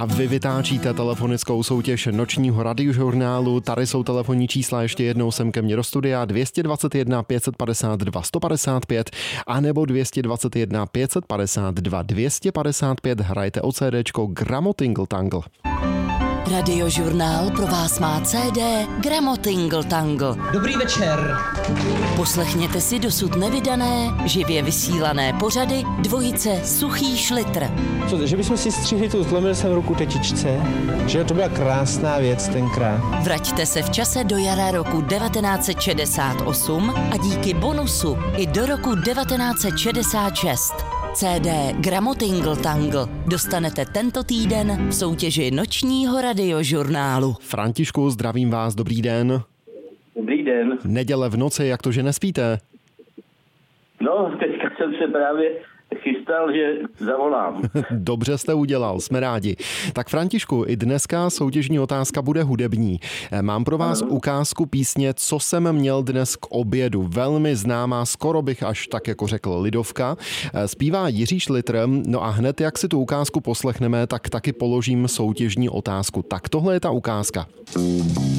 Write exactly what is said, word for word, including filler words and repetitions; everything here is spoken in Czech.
A vy vytáčíte telefonickou soutěž nočního radiožurnálu. Tady jsou telefonní čísla ještě jednou sem ke mně do studia dvě stě dvacet jedna pět set padesát dva sto padesát pět a nebo dvě stě dvacet jedna pět set padesát dva dvě stě padesát pět. Hrajte o CDčko Gramotingle Tangle. Radiožurnál pro vás má C D Gramotingle Tangle. Dobrý večer. Poslechněte si dosud nevydané, živě vysílané pořady dvojice Suchý šlitr. Co, že bychom si střihli tu, zlomil jsem ruku tetičce, že to byla krásná věc tenkrát. Vraťte se v čase do jara roku devatenáct set šedesát osm a díky bonusu i do roku devatenáct set šedesát šest. C D Gramotingle Tangle dostanete tento týden v soutěži nočního radiožurnálu. Františku, zdravím vás, dobrý den. Dobrý den. Neděle v noci, jak to, že nespíte? No, teďka jsem se právě chystal, že zavolám. Dobře jste udělal, jsme rádi. Tak Františku, i dneska soutěžní otázka bude hudební. Mám pro vás ano. ukázku písně Co jsem měl dnes k obědu. Velmi známá, skoro bych až tak jako řekl lidovka. Zpívá Jiří Šlitr, no a hned jak si tu ukázku poslechneme, tak taky položím soutěžní otázku. Tak tohle je ta ukázka.